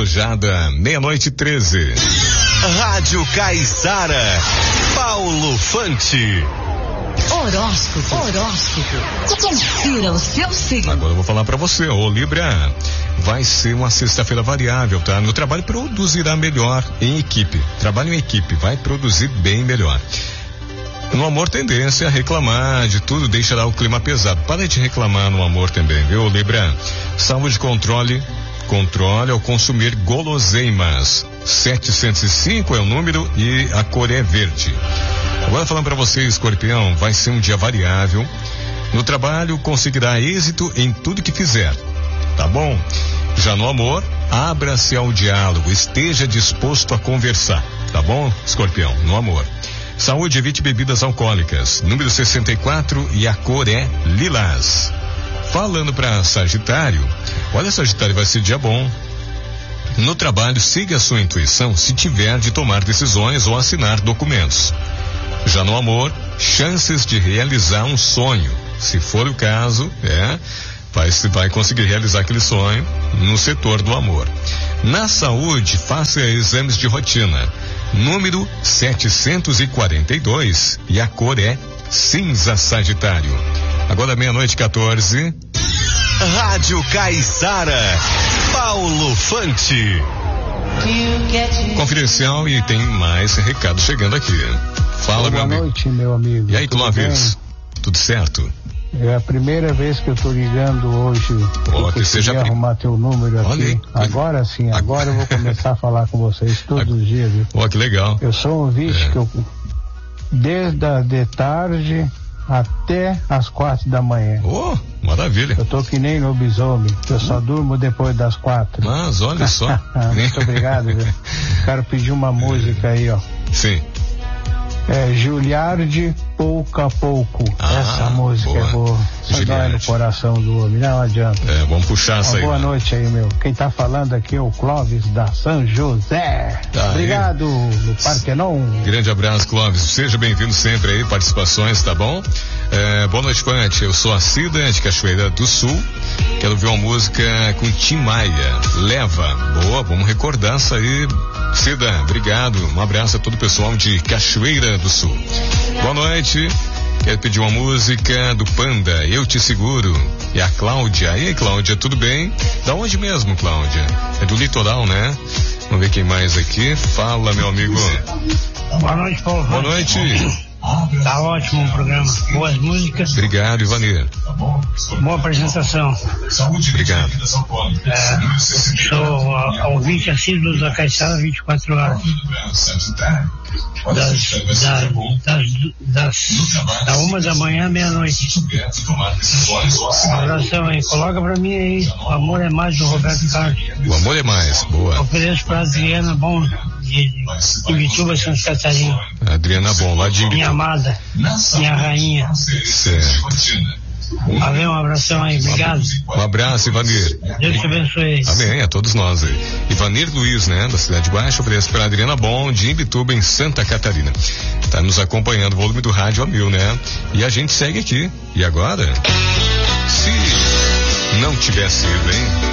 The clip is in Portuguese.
Laujada, 00:13. Rádio Caiçara, Paulo Fante. Horóscopo. Confira o seu signo. Agora eu vou falar pra você, ô Libra, vai ser uma sexta-feira variável, tá? No trabalho produzirá melhor em equipe. Trabalho em equipe, vai produzir bem melhor. No amor, tendência a reclamar de tudo, deixará o clima pesado. Para de reclamar no amor também, viu, Libra? Saúde, controle ao consumir guloseimas. 705 é o número e a cor é verde. Agora falando para você, Escorpião, vai ser um dia variável. No trabalho conseguirá êxito em tudo que fizer, tá bom? Já no amor, abra-se ao diálogo, esteja disposto a conversar, tá bom, Escorpião? No amor. Saúde, evite bebidas alcoólicas. Número 64 e a cor é lilás. Falando para Sagitário, olha, Sagitário, vai ser dia bom. No trabalho, siga a sua intuição se tiver de tomar decisões ou assinar documentos. Já no amor, chances de realizar um sonho. Se for o caso, vai conseguir realizar aquele sonho no setor do amor. Na saúde, faça exames de rotina. Número 742 e a cor é cinza, Sagitário. Agora 00:14. Rádio Caiçara, Paulo Fante. Confidencial e tem mais recado chegando aqui. Fala, meu amigo. Boa noite, meu amigo. E aí, Clóvis? Tudo certo? É a primeira vez que eu tô ligando hoje. Que seja arrumar teu número aqui. Olha aí. Agora sim, agora eu vou começar a falar com vocês todos os dias, viu? Que legal. Eu sou um ouvinte que eu, desde a de tarde até as 4 da manhã. Maravilha. Eu tô que nem lobisomem, eu só durmo depois das 4. Mas olha só. Muito obrigado, viu? Quero pedir uma música aí, ó. Sim. Juliardi, pouco a pouco. Essa música boa. É boa. Só dói no coração do homem, não adianta. Vamos puxar essa aí. Boa noite aí, meu. Quem tá falando aqui é o Clóvis da São José. Obrigado, no Parquenon. Grande abraço, Clóvis. Seja bem-vindo sempre aí, participações, tá bom? Boa noite, Pante. Eu sou a Cida, de Cachoeira do Sul. Quero ouvir uma música com Tim Maia. Leva. Boa, vamos recordar essa aí. Cida, obrigado. Um abraço a todo o pessoal de Cachoeira do Sul. Boa noite. Quero pedir uma música do Panda, Eu Te Seguro. E a Cláudia. E aí, Cláudia, tudo bem? Da onde mesmo, Cláudia? É do litoral, né? Vamos ver quem mais aqui. Fala, meu amigo. Boa noite, Paulo. Boa noite. Tá ótimo o programa. Boas músicas. Obrigado, Ivanir. Boa apresentação. Obrigado. Sou ouvinte assíduo da Caiçara 24 horas. Da 1 da manhã à meia-noite. Oração aí, coloca pra mim aí. O Amor é Mais, do Roberto Carlos. O Amor é Mais, boa. Ofereço pra Adriana Bom, de Ibituba, Santa Catarina. Adriana Bom, lá de Minha amada, minha rainha. Certo. Valeu, um abração aí, obrigado. Um abraço, Ivanir. Deus te abençoe. Amém, a todos nós aí. Ivanir Luiz, né, da Cidade Baixa, oferece para Adriana Bom, de Imbituba, em Santa Catarina. Tá nos acompanhando, o volume do rádio a 1000, né? E a gente segue aqui. E agora? Se não tivesse sido, hein?